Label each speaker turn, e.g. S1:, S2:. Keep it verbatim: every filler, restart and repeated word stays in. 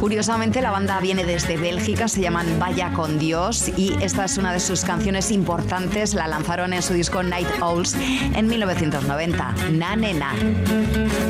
S1: Curiosamente, la banda viene desde Bélgica, se llaman Vaya con Dios y esta es una de sus canciones importantes. La lanzaron en su disco Night Owls en mil novecientos noventa. Na, ne, na.